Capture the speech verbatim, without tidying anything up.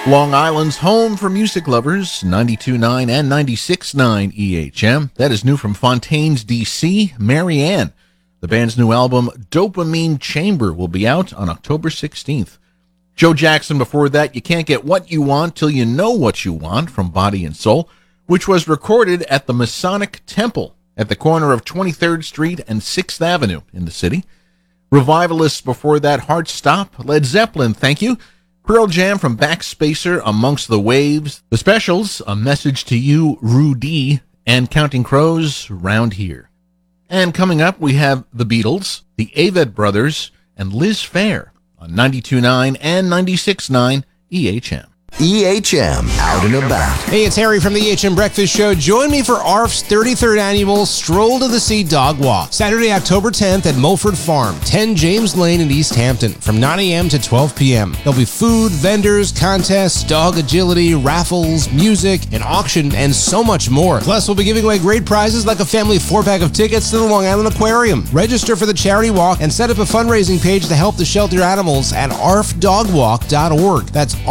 Long Island's home for music lovers, ninety-two point nine and ninety-six point nine E H M. That is new from Fontaines, D C, Marianne. The band's new album, Dopamine Chamber, will be out on October sixteenth. Joe Jackson before that, You Can't Get What You Want Till You Know What You Want, from Body and Soul, which was recorded at the Masonic Temple at the corner of twenty-third Street and sixth Avenue in the city. Revivalists before that, Heart Stop, Led Zeppelin, Thank You, Pearl Jam from Backspacer, Amongst the Waves, The Specials, A Message to You, Rudy, and Counting Crows, Round Here. And coming up, we have The Beatles, the Avett Brothers, and Liz Phair on ninety-two point nine and ninety-six point nine E H M. E H M, out and about. Hey, it's Harry from the E H M Breakfast Show. Join me for A R F's thirty-third annual Stroll to the Sea Dog Walk, Saturday, October tenth at Mulford Farm, ten James Lane in East Hampton, from nine a.m. to twelve p.m. There'll be food, vendors, contests, dog agility, raffles, music, an auction, and so much more. Plus, we'll be giving away great prizes like a family four-pack of tickets to the Long Island Aquarium. Register for the charity walk and set up a fundraising page to help the shelter animals at arf dog walk dot org. That's